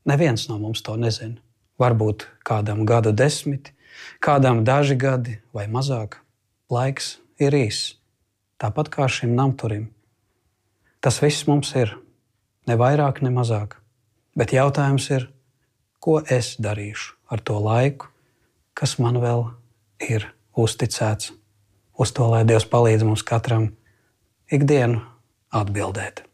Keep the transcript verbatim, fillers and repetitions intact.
Neviens no mums to nezina. Varbūt kādam gadu desmiti, kādam daži gadi vai mazāk. Laiks ir īss, tāpat kā šim namturim. Tas viss mums ir, ne vairāk, ne mazāk. Bet jautājums ir, ko es darīšu ar to laiku, kas man vēl ir uzticēts. Uz to, lai Dievs palīdz mums katram ikdienu atbildēt.